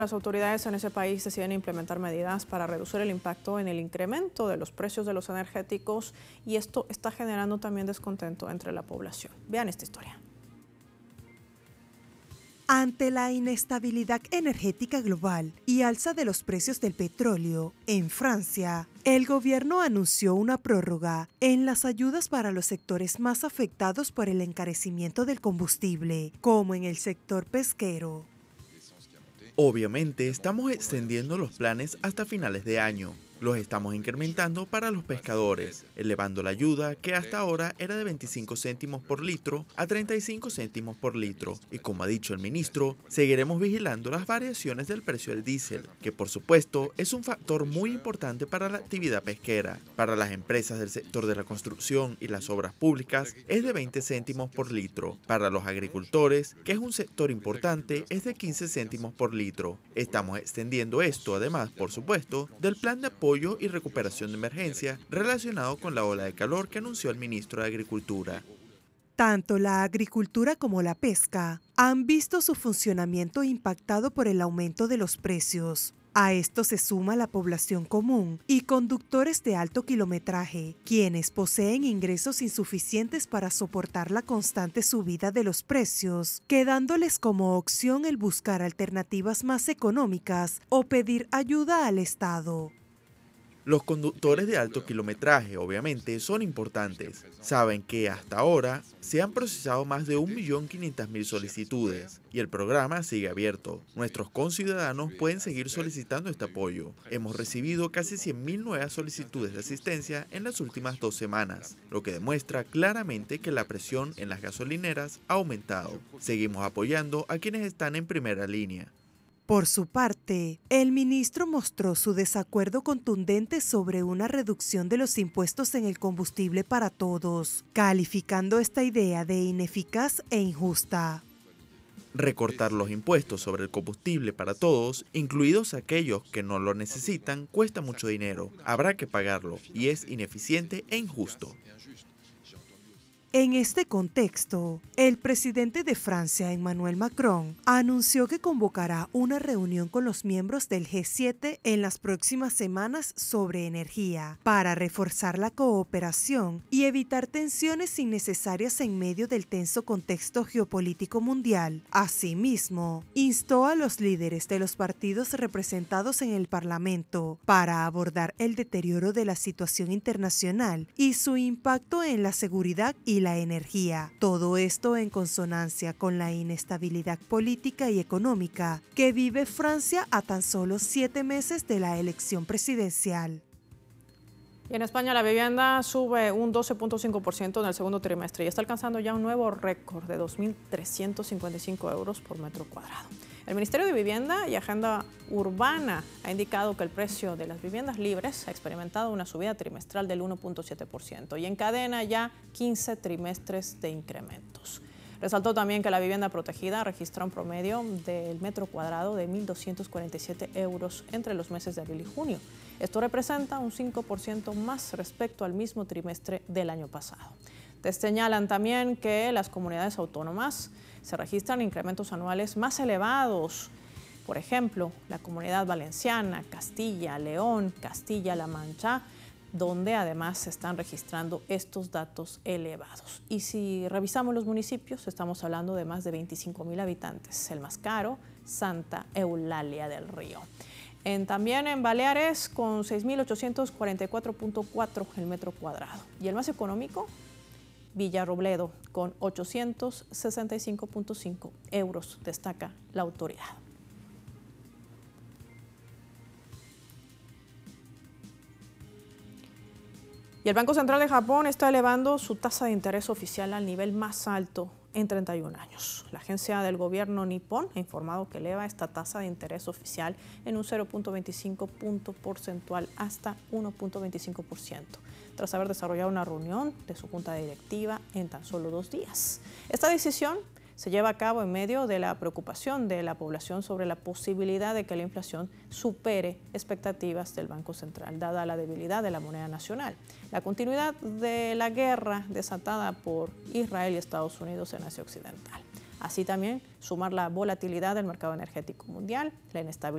Las autoridades en ese país deciden implementar medidas para reducir el impacto en el incremento de los precios de los energéticos y esto está generando también descontento entre la población. Vean esta historia. Ante la inestabilidad energética global y alza de los precios del petróleo, en Francia, el gobierno anunció una prórroga en las ayudas para los sectores más afectados por el encarecimiento del combustible, como en el sector pesquero. Obviamente estamos extendiendo los planes hasta finales de año. Los estamos incrementando para los pescadores, elevando la ayuda que hasta ahora era de 25 céntimos por litro a 35 céntimos por litro. Y como ha dicho el ministro, seguiremos vigilando las variaciones del precio del diésel, que por supuesto es un factor muy importante para la actividad pesquera. Para las empresas del sector de la construcción y las obras públicas es de 20 céntimos por litro. Para los agricultores, que es un sector importante, es de 15 céntimos por litro. Estamos extendiendo esto además, por supuesto, del plan de apoyo y recuperación de emergencia relacionado con la ola de calor que anunció el ministro de Agricultura. Tanto la agricultura como la pesca han visto su funcionamiento impactado por el aumento de los precios. A esto se suma la población común y conductores de alto kilometraje, quienes poseen ingresos insuficientes para soportar la constante subida de los precios, quedándoles como opción el buscar alternativas más económicas o pedir ayuda al Estado. Los conductores de alto kilometraje, obviamente, son importantes. Saben que hasta ahora se han procesado más de 1.500.000 solicitudes y el programa sigue abierto. Nuestros conciudadanos pueden seguir solicitando este apoyo. Hemos recibido casi 100.000 nuevas solicitudes de asistencia en las últimas 2 semanas, lo que demuestra claramente que la presión en las gasolineras ha aumentado. Seguimos apoyando a quienes están en primera línea. Por su parte, el ministro mostró su desacuerdo contundente sobre una reducción de los impuestos en el combustible para todos, calificando esta idea de ineficaz e injusta. Recortar los impuestos sobre el combustible para todos, incluidos aquellos que no lo necesitan, cuesta mucho dinero. Habrá que pagarlo y es ineficiente e injusto. En este contexto, el presidente de Francia, Emmanuel Macron, anunció que convocará una reunión con los miembros del G7 en las próximas semanas sobre energía, para reforzar la cooperación y evitar tensiones innecesarias en medio del tenso contexto geopolítico mundial. Asimismo, instó a los líderes de los partidos representados en el Parlamento para abordar el deterioro de la situación internacional y su impacto en la seguridad y la energía. Todo esto en consonancia con la inestabilidad política y económica que vive Francia a tan solo 7 meses de la elección presidencial. Y en España la vivienda sube un 12.5% en el segundo trimestre y está alcanzando ya un nuevo récord de 2.355 euros por metro cuadrado. El Ministerio de Vivienda y Agenda Urbana ha indicado que el precio de las viviendas libres ha experimentado una subida trimestral del 1.7% y encadena ya 15 trimestres de incrementos. Resaltó también que la vivienda protegida registra un promedio del metro cuadrado de 1.247 euros entre los meses de abril y junio. Esto representa un 5% más respecto al mismo trimestre del año pasado. Te señalan también que las comunidades autónomas se registran incrementos anuales más elevados. Por ejemplo, la Comunidad Valenciana, Castilla, León, Castilla-La Mancha, donde además se están registrando estos datos elevados. Y si revisamos los municipios, estamos hablando de más de 25.000 habitantes. El más caro, Santa Eulalia del Río. También en Baleares, con 6.844.4 el metro cuadrado. Y el más económico, Villarrobledo, con 865.5 euros, destaca la autoridad. Y el Banco Central de Japón está elevando su tasa de interés oficial al nivel más alto en 31 años. La agencia del gobierno nipón ha informado que eleva esta tasa de interés oficial en un 0.25 punto porcentual hasta 1.25%, tras haber desarrollado una reunión de su junta directiva en tan solo 2 días. Esta decisión se lleva a cabo en medio de la preocupación de la población sobre la posibilidad de que la inflación supere expectativas del Banco Central, dada la debilidad de la moneda nacional, la continuidad de la guerra desatada por Israel y Estados Unidos en Asia Occidental. Así también sumar la volatilidad del mercado energético mundial, la inestabilidad